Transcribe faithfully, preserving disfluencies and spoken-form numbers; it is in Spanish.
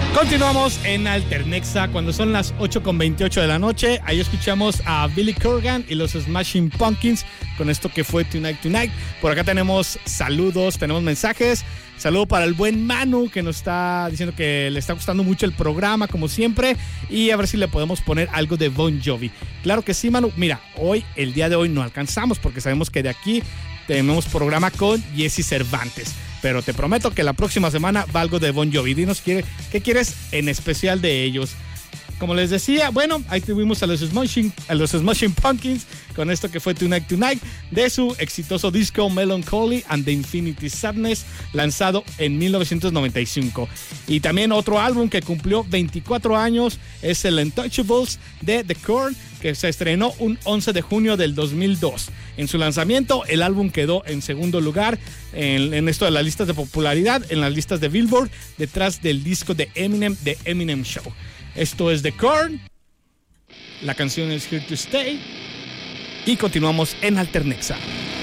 Continuamos en Alternexa cuando son las ocho con veintiocho de la noche. Ahí escuchamos a Billy Corgan y los Smashing Pumpkins con esto que fue Tonight Tonight. Por acá tenemos saludos, tenemos mensajes. Saludo para el buen Manu, que nos está diciendo que le está gustando mucho el programa, como siempre, y a ver si le podemos poner algo de Bon Jovi. Claro que sí, Manu. Mira, hoy, el día de hoy no alcanzamos porque sabemos que de aquí tenemos programa con Jesse Cervantes. Pero te prometo que la próxima semana va algo de Bon Jovi. Dinos qué, qué quieres en especial de ellos. Como les decía, bueno, ahí tuvimos a los Smashing, a los Smashing Pumpkins con esto que fue Tonight Tonight de su exitoso disco Melancholy and the Infinity Sadness, lanzado en mil novecientos noventa y cinco. Y también otro álbum que cumplió veinticuatro años es el Untouchables de The Korn, que se estrenó un once de junio del dos mil dos. En su lanzamiento, el álbum quedó en segundo lugar en, en esto de las listas de popularidad, en las listas de Billboard, detrás del disco de Eminem, The Eminem Show. Esto es The Korn, la canción es Here to Stay y continuamos en Alternexa.